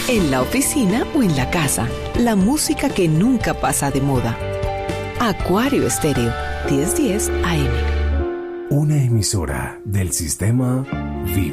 en la oficina o en la casa. La música que nunca pasa de moda. Acuario Estéreo, 1010 AM. Una emisora del sistema Viva.